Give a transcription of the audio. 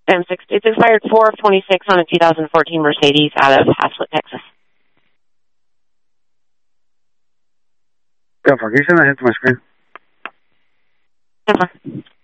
It's expired 4 of 26 on a 2014 Mercedes out of Haslett, Texas. Go for it. Can you send that hit to my screen? Go for it.